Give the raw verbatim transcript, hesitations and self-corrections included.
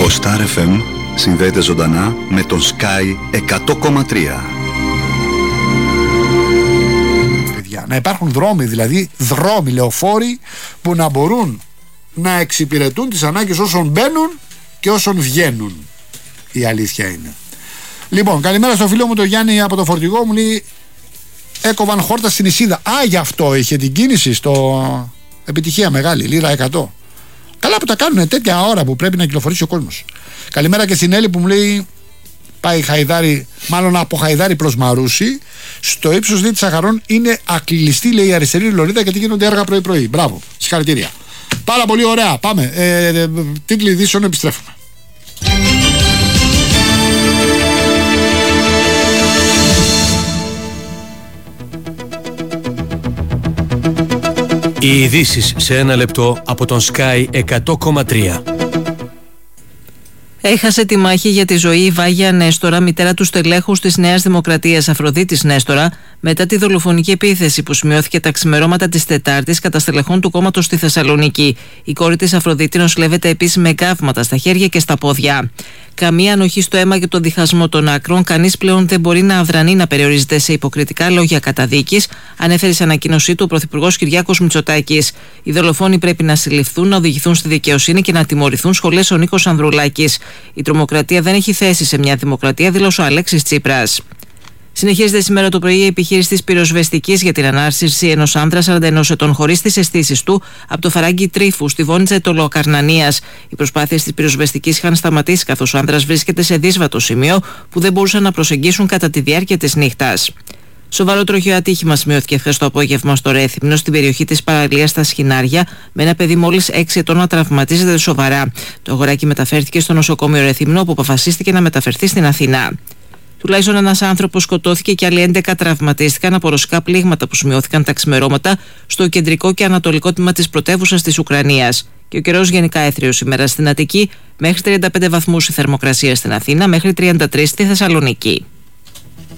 Ο Star εφ εμ συνδέεται ζωντανά με τον Sky εκατό κόμμα τρία. Να υπάρχουν δρόμοι, δηλαδή δρόμοι, λεωφόροι που να μπορούν να εξυπηρετούν τις ανάγκες όσων μπαίνουν και όσων βγαίνουν. Η αλήθεια είναι. Λοιπόν, καλημέρα στο φίλο μου το Γιάννη από το φορτηγό, μου λέει έκοβαν χόρτα στην Ισίδα. Α, γι' αυτό είχε την κίνηση στο επιτυχία μεγάλη, λίρα εκατό. Καλά που τα κάνουν τέτοια ώρα που πρέπει να κυκλοφορήσει ο κόσμος. Καλημέρα και στην Έλλη που μου λέει πάει Χαϊδάρι, μάλλον από Χαϊδάρι προς Μαρούσι, στο ύψος δύο Σαχαρών είναι ακλειστή, λέει, η αριστερή λωρίδα γιατί γίνονται έργα πρωί-πρωί. Μπράβο, συγχαρητήρια. Πάρα πολύ ωραία. Πάμε. Ε, ε, ε, τίτλοι ειδήσεων, επιστρέφουμε. Οι ειδήσεις σε ένα λεπτό από τον Sky εκατό κόμμα τρία. Έχασε τη μάχη για τη ζωή η Βάγια Νέστορα, μητέρα του στελέχους της Νέας Δημοκρατίας Αφροδίτης Νέστορα, μετά τη δολοφονική επίθεση που σημειώθηκε τα ξημερώματα της Τετάρτης κατά στελεχών του κόμματος στη Θεσσαλονίκη. Η κόρη της Αφροδίτη νοσηλεύεται επίσης με καύματα στα χέρια και στα πόδια. Καμία ανοχή στο αίμα και τον διχασμό των άκρων. Κανείς πλέον δεν μπορεί να αδρανεί να περιορίζεται σε υποκριτικά λόγια καταδίκης, ανέφερε σε ανακοίνωσή του ο Πρωθυπουργός Κυριάκος Μητσοτάκης. Οι δολοφόνοι πρέπει να συλληφθούν, να οδηγηθούν στη δικαιοσύνη και να τιμωρηθούν, σχολές ο Νίκος Ανδρουλάκης. Η τρομοκρατία δεν έχει θέση σε μια δημοκρατία, δήλωσε ο Αλέξης Τσίπρας. Συνεχίζεται σήμερα το πρωί η επιχείρηση της πυροσβεστικής για την ανάρσηση ενός άνδρα σαράντα ενός ετών χωρίς τις αισθήσεις του από το φαράγγι Τρίφου στη Βόνιτσα Ετωλοκαρνανίας. Οι προσπάθειες της πυροσβεστικής είχαν σταματήσει καθώς ο άνδρας βρίσκεται σε δύσβατο σημείο που δεν μπορούσαν να προσεγγίσουν κατά τη διάρκεια της νύχτας. Σοβαρό τροχαίο ατύχημα σημειώθηκε χθες το απόγευμα στο Ρέθυμνο, στην περιοχή της παραλίας στα Σχοινάρια, με ένα παιδί μόλις έξι ετών να τραυματίζεται σοβαρά. Το αγοράκι μεταφέρθηκε στο νοσοκομείο Ρέθυμνο, όπου αποφασίστηκε να μεταφερθεί στην Αθηνά. Τουλάχιστον ένας άνθρωπος σκοτώθηκε και άλλοι έντεκα τραυματίστηκαν από ρωσικά πλήγματα που σημειώθηκαν τα ξημερώματα στο κεντρικό και ανατολικό τμήμα της πρωτεύουσας της Ουκρανίας. Και ο καιρός γενικά έθριος σήμερα στην Αττική, μέχρι τριάντα πέντε βαθμούς η θερμοκρασία στην Αθήνα, μέχρι τριάντα τρία στη Θεσσαλονίκη.